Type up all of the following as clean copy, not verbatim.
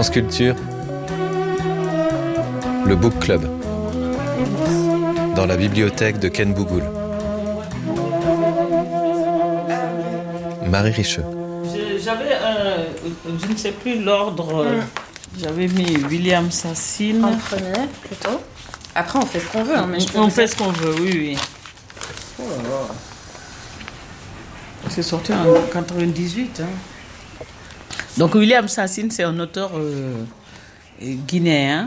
France Culture, le Book Club, dans la bibliothèque de Ken Bougoul. Marie Richeux. J'avais, je ne sais plus l'ordre, j'avais mis William Sassine. En premier, plutôt. Après, on fait ce qu'on veut. Hein, mais on fait ce qu'on veut, oui. Oh là là. C'est sorti en 1998. Hein. Donc, William Sassine, c'est un auteur guinéen.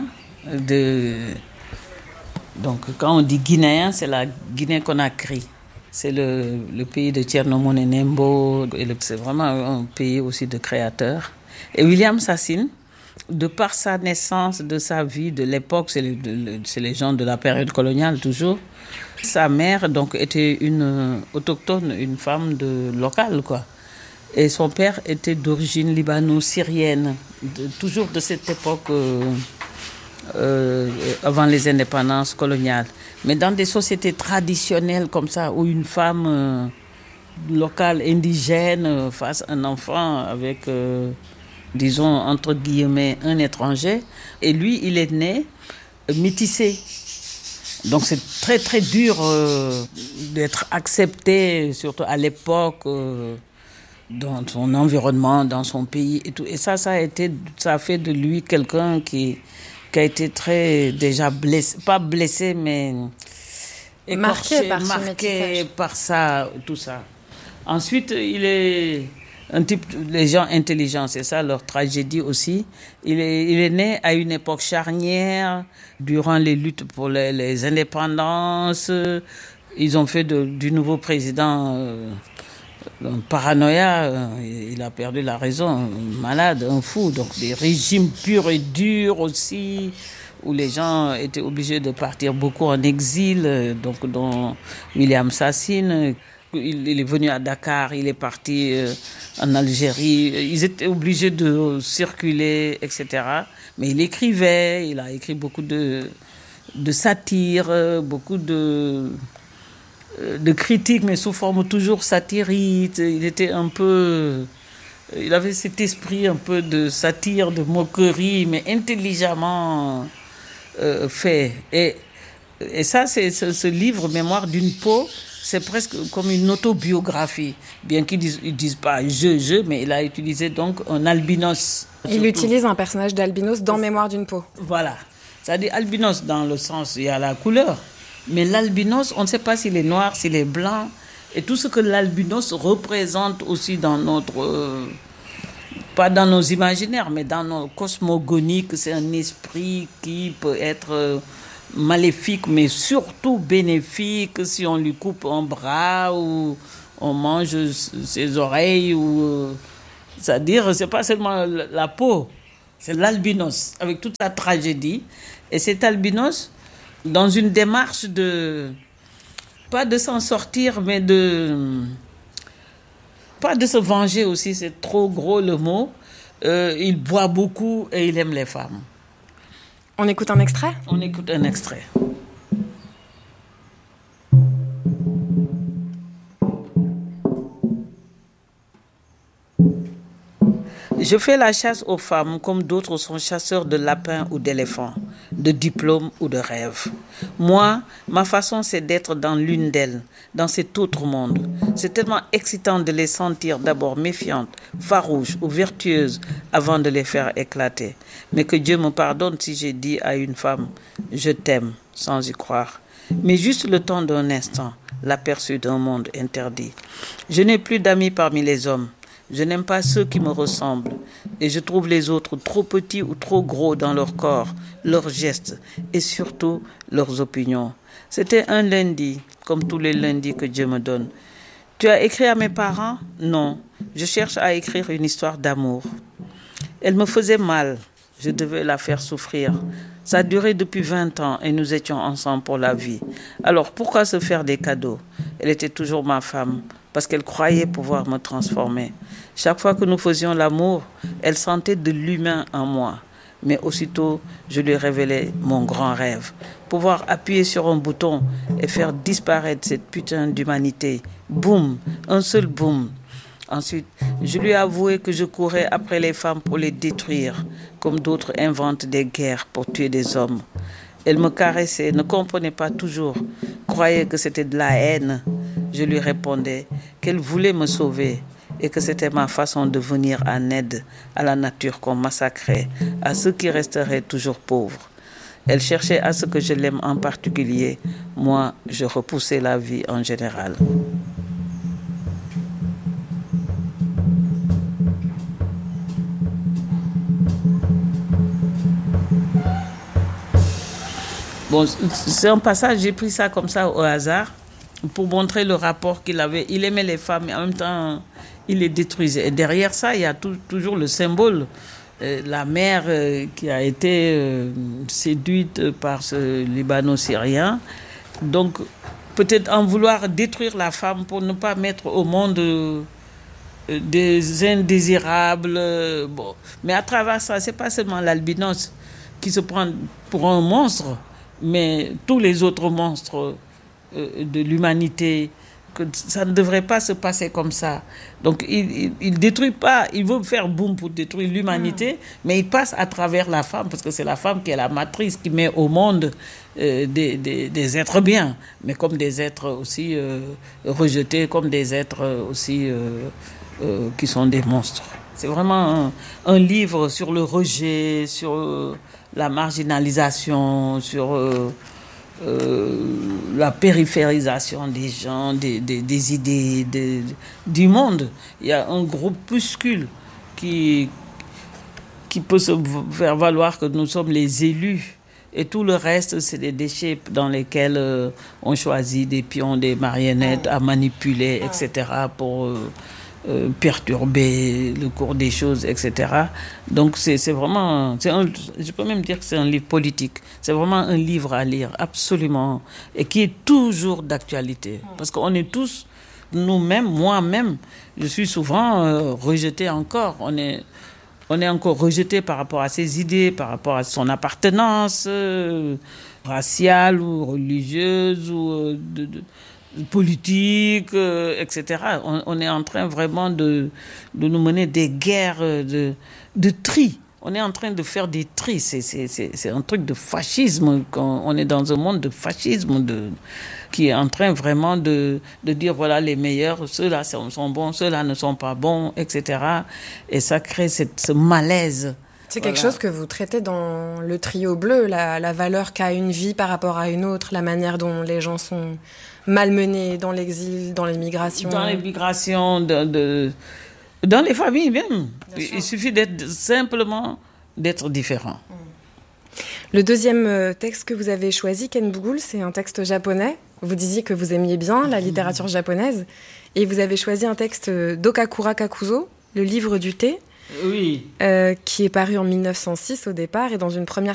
Donc, quand on dit guinéen, c'est la Guinée-Conakry. C'est le pays de Thierno Moule Nembo. C'est vraiment un pays aussi de créateurs. Et William Sassine, de par sa naissance, de sa vie, de l'époque, c'est les gens de la période coloniale toujours. Sa mère donc était une autochtone, une femme locale, quoi. Et son père était d'origine libano-syrienne, toujours de cette époque avant les indépendances coloniales. Mais dans des sociétés traditionnelles comme ça, où une femme locale, indigène, fasse un enfant avec, disons, entre guillemets, un étranger. Et lui, il est né métissé. Donc c'est très très dur d'être accepté, surtout à l'époque, dans son environnement, dans son pays et tout. Et ça a fait de lui quelqu'un qui a été très déjà blessé, pas blessé, mais écorché, marqué par ça, tout ça. Ensuite, il est un type, les gens intelligents, c'est ça leur tragédie aussi. Il est né à une époque charnière, durant les luttes pour les indépendances. Ils ont fait du nouveau président un paranoïa, il a perdu la raison, un malade, un fou. Donc des régimes purs et durs aussi, où les gens étaient obligés de partir beaucoup en exil, donc dont William Sassine. Il est venu à Dakar, il est parti en Algérie. Ils étaient obligés de circuler, etc. Mais il écrivait, il a écrit beaucoup de satire, beaucoup de critiques, mais sous forme toujours satirique. Il avait cet esprit un peu de satire, de moquerie, mais intelligemment fait. Et ça, c'est ce livre, Mémoire d'une peau, c'est presque comme une autobiographie, bien qu'ils disent pas je, mais il a utilisé donc un albinos. Il utilise un personnage d'albinos dans Mémoire d'une peau. Voilà. C'est-à-dire albinos dans le sens, il y a la couleur, mais l'albinos, on ne sait pas s'il est noir, s'il est blanc, et tout ce que l'albinos représente aussi dans notre... pas dans nos imaginaires, mais dans nos cosmogoniques, c'est un esprit qui peut être... maléfique, mais surtout bénéfique si on lui coupe un bras ou on mange ses oreilles. C'est-à-dire, c'est pas seulement la peau, c'est l'albinos, avec toute sa tragédie. Et cet albinos, dans une démarche pas de s'en sortir, mais pas de se venger aussi, c'est trop gros le mot, il boit beaucoup et il aime les femmes. On écoute un extrait ? On écoute un extrait. Je fais la chasse aux femmes comme d'autres sont chasseurs de lapins ou d'éléphants, de diplômes ou de rêves. Moi, ma façon, c'est d'être dans l'une d'elles, dans cet autre monde. C'est tellement excitant de les sentir d'abord méfiantes, farouches ou vertueuses avant de les faire éclater. Mais que Dieu me pardonne si j'ai dit à une femme « je t'aime » sans y croire. Mais juste le temps d'un instant, l'aperçu d'un monde interdit. Je n'ai plus d'amis parmi les hommes. Je n'aime pas ceux qui me ressemblent et je trouve les autres trop petits ou trop gros dans leur corps, leurs gestes et surtout leurs opinions. C'était un lundi, comme tous les lundis que Dieu me donne. Tu as écrit à mes parents ? Non, je cherche à écrire une histoire d'amour. Elle me faisait mal, je devais la faire souffrir. Ça a duré depuis 20 ans et nous étions ensemble pour la vie. Alors pourquoi se faire des cadeaux ? Elle était toujours ma femme. Parce qu'elle croyait pouvoir me transformer. Chaque fois que nous faisions l'amour, elle sentait de l'humain en moi. Mais aussitôt, je lui révélais mon grand rêve. Pouvoir appuyer sur un bouton et faire disparaître cette putain d'humanité. Boum, un seul boum. Ensuite, je lui ai avoué que je courais après les femmes pour les détruire, comme d'autres inventent des guerres pour tuer des hommes. Elle me caressait, ne comprenait pas toujours, croyait que c'était de la haine. Je lui répondais qu'elle voulait me sauver et que c'était ma façon de venir en aide à la nature qu'on massacrait, à ceux qui resteraient toujours pauvres. Elle cherchait à ce que je l'aime en particulier. Moi, je repoussais la vie en général. Bon, c'est un passage, j'ai pris ça comme ça au hasard pour montrer le rapport qu'il avait. Il aimait les femmes, mais en même temps, il les détruisait. Et derrière ça, il y a toujours le symbole. La mère qui a été séduite par ce Libano-Syrien. Donc, peut-être en vouloir détruire la femme pour ne pas mettre au monde des indésirables. Bon. Mais à travers ça, c'est pas seulement l'albinos qui se prend pour un monstre, mais tous les autres monstres de l'humanité, que ça ne devrait pas se passer comme ça. Donc il détruit pas, il veut faire boum pour détruire l'humanité, mais il passe à travers la femme, parce que c'est la femme qui est la matrice, qui met au monde des êtres bien, mais comme des êtres aussi rejetés, comme des êtres aussi qui sont des monstres. C'est vraiment un livre sur le rejet, sur la marginalisation, sur la périphérisation des gens, des idées, du monde. Il y a un groupuscule qui peut se faire valoir que nous sommes les élus. Et tout le reste, c'est des déchets dans lesquels on choisit des pions, des marionnettes à manipuler, etc. pour perturber le cours des choses, etc. Donc c'est vraiment, je peux même dire que c'est un livre politique. C'est vraiment un livre à lire, absolument, et qui est toujours d'actualité. Parce qu'on est tous, nous-mêmes, moi-même, je suis souvent rejeté encore. On est encore rejeté par rapport à ses idées, par rapport à son appartenance raciale ou religieuse ou politique, etc. On est en train vraiment de nous mener des guerres de tri. On est en train de faire des tris. C'est un truc de fascisme. On est dans un monde de fascisme qui est en train vraiment de dire voilà les meilleurs, ceux-là sont bons, ceux-là ne sont pas bons, etc. Et ça crée ce malaise. C'est quelque chose que vous traitez dans le trio bleu, la valeur qu'a une vie par rapport à une autre, la manière dont les gens sont malmenés dans l'exil, dans l'immigration. Dans l'immigration, dans les familles même. Il suffit simplement d'être différent. Le deuxième texte que vous avez choisi, Ken Bougoul, c'est un texte japonais. Vous disiez que vous aimiez bien la littérature japonaise. Et vous avez choisi un texte d'Okakura Kakuzo, Le livre du thé. Oui. Qui est paru en 1906 au départ. Et dans une première